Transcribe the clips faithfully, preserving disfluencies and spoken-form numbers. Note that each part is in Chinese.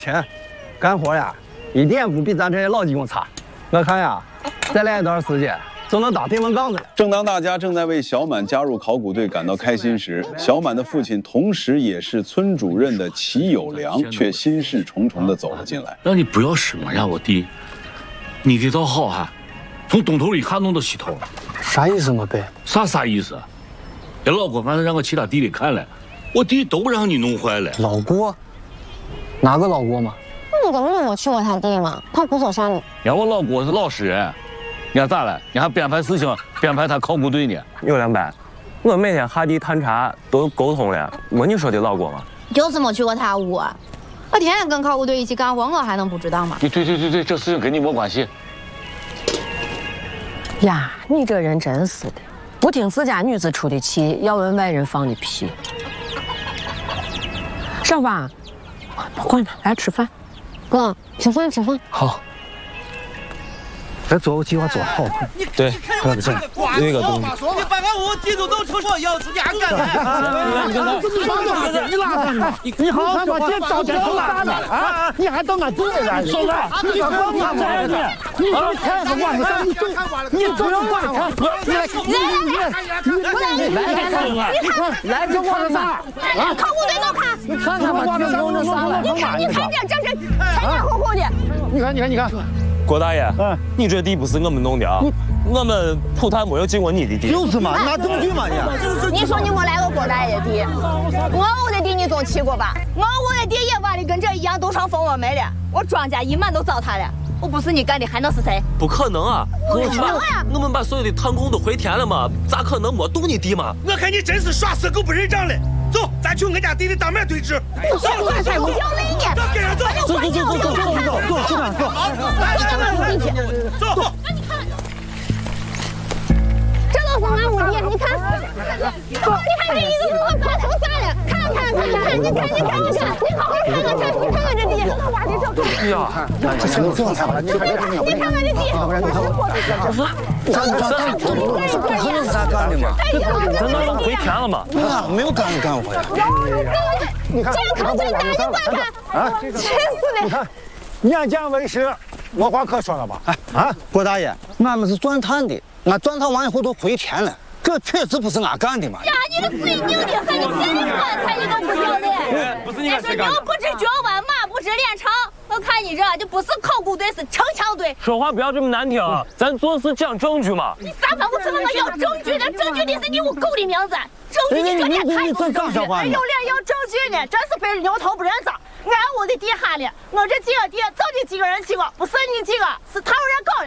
钱，干活呀，一点不比咱这些老技工差。我看呀，再来一段时间就能当电蚊杠子了。 正当大家正在为小满加入考古队感到开心时，小满的父亲同时也是村主任的齐有良却心事重重地走了进来。 让你不要什么呀，我弟，你这倒好哈，从东头一看弄到西头。 啥意思嘛，伯？ 啥啥意思？这老郭反正让我去他地里看了，我地都让你弄坏了。 老郭？哪个老郭嘛？ 你根本就没去过他地嘛，他不说啥呢。 呀，我老郭是老实人，你看咋了？你还编排事情，编排他考古队呢？ 有两百，我每天下地探查都沟通了，没你说的老郭嘛。 就是没去过他屋，我天天跟考古队一起干活，我还能不知道吗？ 对对对对对，这事情跟你没关系。 呀，你这人真是的，不听自家女子出的气，要问外人放的屁。上吧，不管他，来吃饭。 哥，吃饭吃饭。 好。咱做我计划做好。 对， 哥不行，有一个东西。 你把俺屋地都弄成这样子，你还干啥？ 你看，你拉倒吧！你好好说话，找钱都拉倒啊！你还到俺地里来？说来，你可光看我呢！你看是我的，你你不用管他。你你你来看啊！你看来这我的啥？ 啊！考古队都看。 你看看我这弄的啥了？ 你看你看这这这前前后后的。 你看你看你看。 郭大爷，嗯，你这地不是我们弄的啊，我们普坛没有进过你的地。 就是嘛，拿证据嘛你。 你说你没来过郭大爷地，我屋的地你总去过吧？我屋的地也挖的跟这一样，都上蜂窝煤了，我庄稼一满都糟蹋了。我不是你干的，还能是谁？ 不可能啊！ 不可能啊！我们把所有的探空都回填了嘛，咋可能没动你地嘛？ 我看你真是耍死狗不认账了。走，咱去俺家地里当面对质。 不行，我才不要你呢！ 走，跟上走， 走走走走走走走走，就这样走。 来来来来，走。 那你看，这都是俺屋地，你看，你看这一个个发成啥了？看看看看，你看你看你看，你好好看看这，你看看这地，挖的这。 哎呀，这什么状态了？你看这地， 你看看这地，不是我的地。 不是，咱咱咱这肯定是他干的嘛？ 咱那都回填了嘛？ 那没有干不干活呀？你看， 这看这哪里观看？啊，真是的。 你看，眼见为实，没话可说了吧？哎啊，郭大爷，俺们是钻探的，俺钻探完以后都回填了，这确实不是俺干的嘛。 呀，你个嘴拧的很，你真的干才一个不行的。 不是你干谁干的？ 牛不知脚弯，马不知脸长。我看你这就不是考古队，是城墙队。 说话不要这么难听，咱做事讲证据嘛。 你啥方不是我要证据的？证据的是你屋狗的名字。证据你这脸太不证据，还有脸要证据呢？真是被人牛头不认账。俺屋的地下里，我这几个地早就几个人去过，不是你几个，是他人搞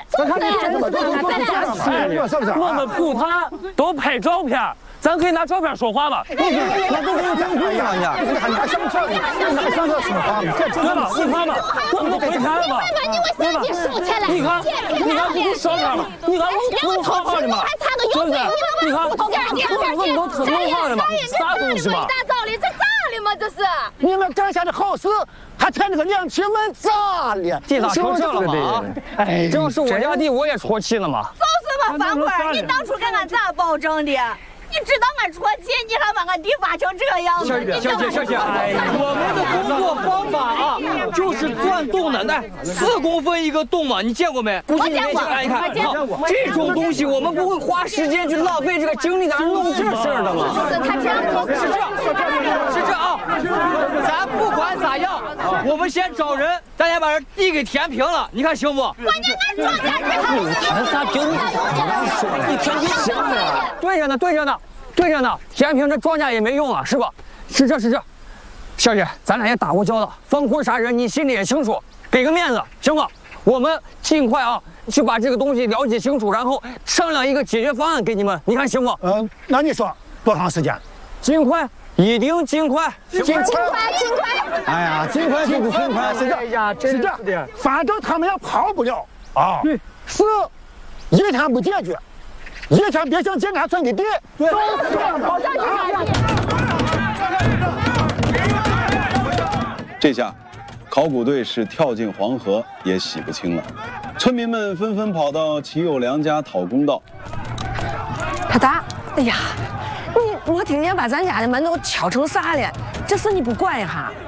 的。我们普坛都拍照片，咱可以拿照片说话吧？ 那都是证据呀！你还拿相册，你拿相册说话吗？ 对吧？你看嘛，我们都回填了嘛，对吧？你看，你看不是照片吗？你看我好好的嘛，对不对？你看我们都挺弄好的嘛，啥东西嘛？ 这是你们干下的好事，还踩那个两千万咋了？ 地咋成这了嘛？哎，这要是我家地，我也戳气了嘛。 就是嘛，樊贵，你当初给俺咋保证的？你知道俺戳气，你还把俺地挖成这样子？ 小姐，小姐，小姐，我们的工作方法啊，就是钻洞的，那四公分一个洞嘛，你见过没？ 我见过。 看一看，这种东西我们不会花时间去浪费这个精力在那弄这事儿的嘛。 是他这样做， 是这样，是这啊。咱不管咋样，我们先找人，咱先把这地给填平了，你看行不？ 关键俺庄稼这填啥平？你填平行了？对着呢，对着呢。对着呢，填平这庄稼也没用了，是吧？是这是这，小姐，咱俩也打过交道，放火杀人，你心里也清楚，给个面子行吗？我们尽快啊，去把这个东西了解清楚，然后商量一个解决方案给你们，你看行不？ 嗯，那你说多长时间？ 尽快，一定尽快， 尽快，尽快！ 哎呀，尽快就是尽快，是这样，是这样的，反正他们也跑不了啊。对，是一天不解决。一天别想进俺村的地，对，好像这下，考古队是跳进黄河也洗不清了。村民们纷纷跑到齐有良家讨公道。 他大，哎呀，你我听见把咱家的门都敲成啥了，这事你不管一下？